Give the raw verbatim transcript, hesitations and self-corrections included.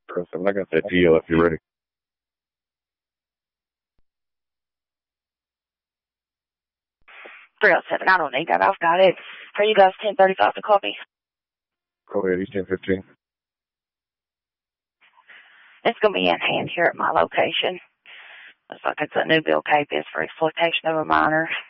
I got that deal if you're ready. three oh seven, I don't need that. I've got it. Are you guys ten thirty-five to copy? Go ahead, East ten fifteen. It's going to be in hand here at my location. Looks like it's a new bill case for exploitation of a minor.